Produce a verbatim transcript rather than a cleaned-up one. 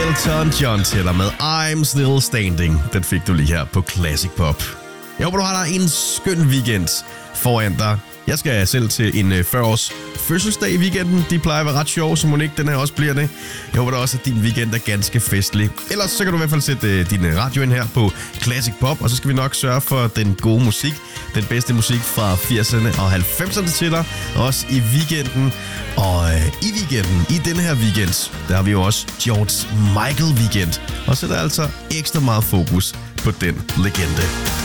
Elton John til dig med I'm Still Standing. Den fik du lige her på Classic Pop. Jeg håber, du har dig en skøn weekend foran dig. Jeg skal selv til en fyrre års fødselsdag i weekenden. De plejer at være ret sjove, så må ikke den her også bliver det. Jeg håber da også, at din weekend er ganske festlig. Ellers så kan du i hvert fald sætte din radio ind her på Classic Pop, og så skal vi nok sørge for den gode musik. Den bedste musik fra firserne og halvfemserne til dig. Også i weekenden. Og øh, i weekenden, i den her weekend, der har vi jo også George Michael weekend. Og så er der altså ekstra meget fokus på den legende.